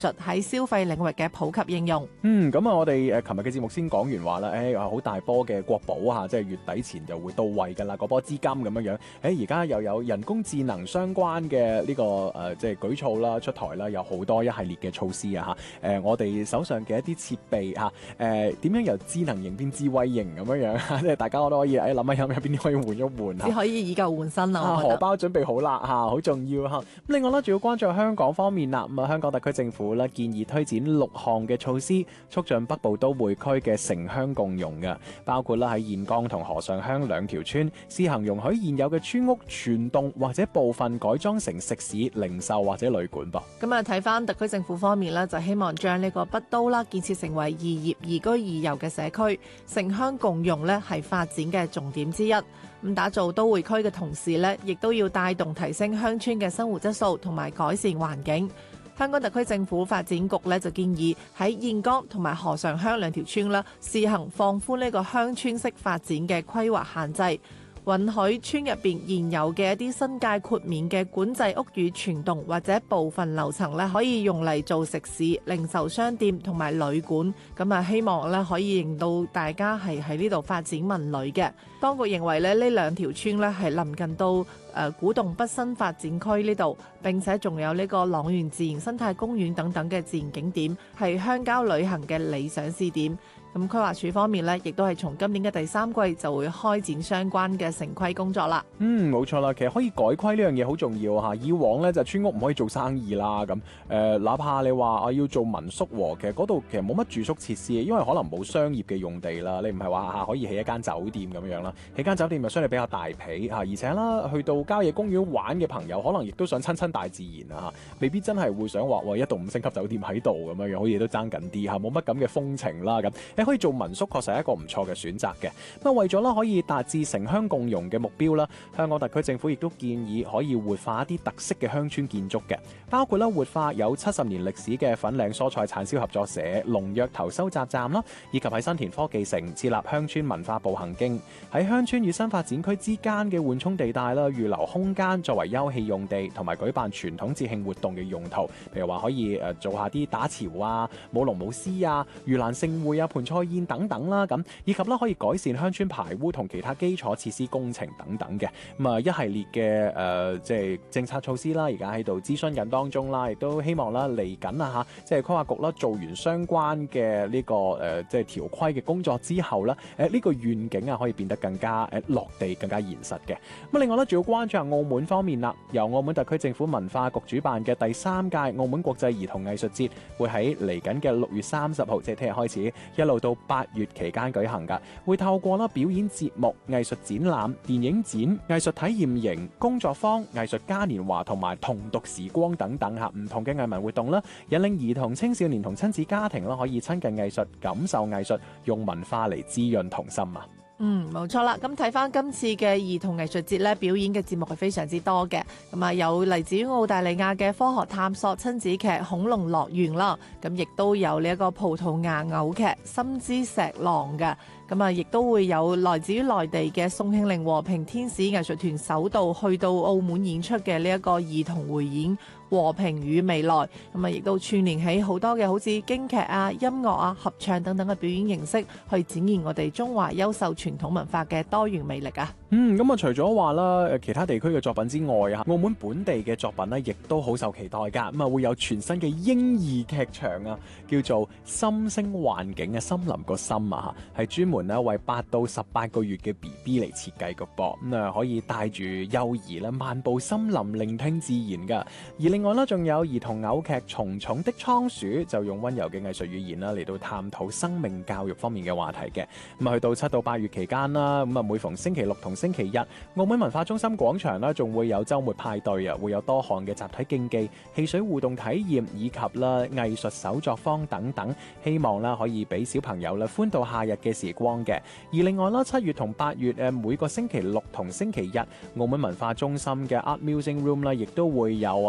術喺消費領域嘅普及應用。 咁啊，我哋琴日嘅節目先講完話啦，好大波嘅國保即係月底前就會到位㗎啦，嗰波資金咁樣。而家又有人工智能相關嘅呢個即係舉措啦出台啦，有好多一系列嘅措施我哋手上嘅一啲設備點樣由智能型變智慧型咁樣即係大家我都可以諗一諗入邊啲可以換一換只可以以舊換新啦， 荷包準備好啦好重要咁另外咧，仲要關注香港方面啦。香港特區政府咧建議推展6項嘅措施，促進北部都會區嘅城鄉共融嘅，包括啦喺燕崗同河上鄉2條村試行容許現有嘅村屋全棟或者部分改裝成食肆、零售或者旅館噃。 咁啊，睇翻特區政府方面咧，就希望將呢個北都啦建設成為宜業宜居宜遊嘅社區，城鄉共融咧係發展嘅重點之一。咁打造都會區嘅同時咧，亦都要帶動提升鄉村嘅生活質素同埋改善環境。香港特區政府發展局咧就建議喺燕崗同埋河上鄉2條村啦，試行放寬呢個鄉村式發展嘅規劃限制，允許村入邊現有嘅一啲新界豁免嘅管制屋宇全棟或者部分樓層咧，可以用嚟做食肆、零售商店同埋旅館。咁啊，希望咧可以令到大家係喺呢度發展文旅嘅。當局認為咧呢2條村咧係臨近到古洞北新發展區呢度，並且仲有呢個塱原自然生態公園等等嘅自然景點，係鄉郊旅行嘅理想試點。咁規劃署方面咧，亦都係從今年嘅第3季就會開展相關嘅城規工作啦。 冇錯啦，其實可以改規呢樣嘢好重要以往咧就村屋唔可以做生意啦，咁哪怕你話要做民宿其實嗰度其實冇乜住宿設施，因為可能冇商業嘅用地啦。你唔係話可以起一間酒店咁樣啦，起間酒店咪相對比較大皮而且啦，去到郊野公園玩嘅朋友可能亦都想親大自然未必真係會想話一棟5星級酒店喺度咁樣，好似都爭緊啲冇乜咁嘅風情啦咁。可以做民宿確實係一個唔錯嘅選擇嘅。咁為咗可以達至城鄉共融嘅目標啦，香港特區政府亦都建議可以活化一啲特色嘅鄉村建築嘅，包括活化有70年歷史嘅粉嶺蔬菜產銷合作社農藥頭收集站啦，以及喺新田科技城設立鄉村文化步行徑，喺鄉村與新發展區之間嘅緩衝地帶啦，預留空間作為休憩用地同埋舉辦傳統節慶活動嘅用途，譬如話可以做下啲打潮舞龍舞獅盂蘭盛會盆菜宴等等啦，咁以及可以改善鄉村排污同其他基礎設施工程等等嘅。咁一系列嘅即係政策措施啦，而家喺度諮詢緊當中啦，亦都希望啦嚟緊即係規劃局啦做完相關嘅呢個即係條規嘅工作之後啦，呢個願景可以變得更加落地、更加現實嘅。咁另外咧，仲要關注下澳門方面啦，由澳門特區政府文化局主辦嘅第3屆澳門國際兒童藝術節，會喺嚟緊嘅6月30號，即係聽日開始，一路到8月期間舉行㗎，會透過表演節目、藝術展覽、電影展、藝術體驗營、工作坊、藝術嘉年華同埋童讀時光等等唔同嘅藝文活動啦，引領兒童、青少年同親子家庭啦，可以親近藝術、感受藝術，用文化嚟滋潤童心啊！ 冇錯啦。咁睇翻今次嘅兒童藝術節咧，表演嘅節目係非常之多嘅。咁啊，有嚟自於澳大利亞嘅科學探索親子劇《恐龍樂園》啦，咁亦都有呢一個葡萄牙偶劇《心之石狼》嘅。咁啊，亦都會有來自於內地嘅宋慶齡和平天使藝術團首度去到澳門演出嘅呢一個兒童匯演《和平與未來》。咁啊，亦都串連起好多嘅好似京劇音樂合唱等等嘅表演形式，去展現我哋中華優秀傳統文化嘅多元魅力啊！ 咁除咗話啦，其他地區嘅作品之外澳門本地嘅作品呢，亦都好受期待㗎。咁會有全新嘅嬰兒劇場叫做心聲環境嘅森林個心係專門為8到18個月嘅 BB 嚟設計嘅噃。咁可以帶住幼兒啦漫步森林，聆聽自然㗎。而另外仲有兒童偶劇《蟲蟲的倉鼠》，就用溫柔嘅藝術語言啦嚟到探討生命教育方面嘅話題嘅。咁去到7到8月期間啦，咁每逢星期六同星期日，澳門文化中心廣場啦，仲會有週末派對會有多項嘅集體競技、戲水互動體驗以及藝術手作坊等等，希望可以俾小朋友歡度夏日嘅時光嘅。而另外7月同8月每個星期六同星期日，澳門文化中心嘅 Art Music Room 亦都會有童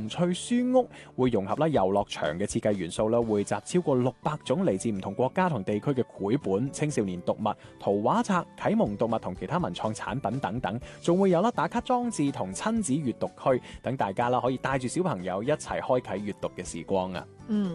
童趣書屋會融合啦遊樂場嘅設計元素啦，匯集超過600種嚟自唔同國家同地區嘅繪本、青少年讀物、圖畫冊、啟蒙讀物同其他文創產品等等，仲會有啦打卡裝置同親子閱讀區，等大家啦可以帶住小朋友一齊開啟閱讀嘅時光啊！